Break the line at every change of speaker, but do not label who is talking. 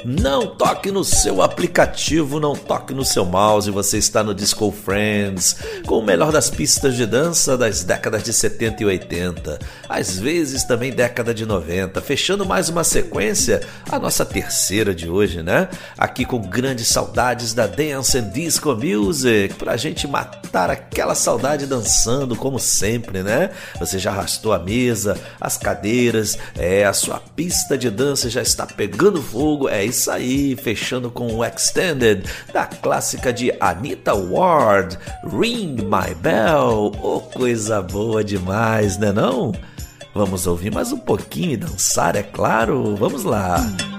Não toque no seu aplicativo, não toque no seu mouse, você está no Disco Friends, com o melhor das pistas de dança das décadas de 70 e 80, às vezes também década de 90, fechando mais uma sequência, a nossa terceira de hoje, né? Aqui com grandes saudades da Dance and Disco Music, pra gente matar aquela saudade dançando, como sempre, né? Você já arrastou a mesa, as cadeiras, a sua pista de dança já está pegando fogo, é isso aí, fechando com o Extended da clássica de Anita Ward, Ring My Bell, oh, coisa boa demais, né não? Vamos ouvir mais um pouquinho e dançar, é claro, vamos lá!